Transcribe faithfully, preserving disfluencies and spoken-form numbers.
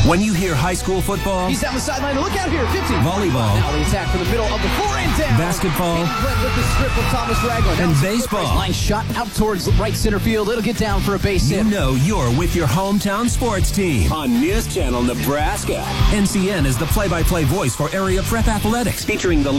When you hear high school football, he's down the sideline. Look out here, fifty. Volleyball. Now the attack from the middle of the floor and down. Basketball. With the strip of Thomas Ragland. And baseball. Line shot out towards right center field. It'll get down for a base hit. You know you're with your hometown sports team on News Channel Nebraska. N C N is the play-by-play voice for area prep athletics, featuring the